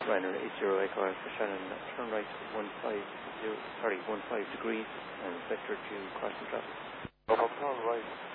Ryanair 80 Echo Alpha Shannon, turn right 15 degrees and vector to crossing traffic. Turn right